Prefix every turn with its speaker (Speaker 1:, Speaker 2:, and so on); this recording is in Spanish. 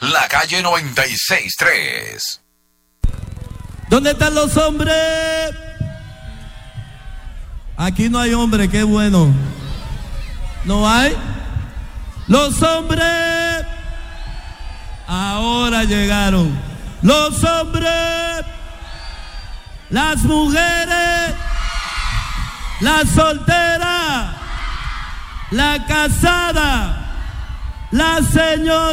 Speaker 1: La calle 96.3.
Speaker 2: ¿Dónde están los hombres? Aquí no hay hombres, qué bueno. ¿No hay? Los hombres. Ahora llegaron. Los hombres. Las mujeres. La soltera. La casada. La señora.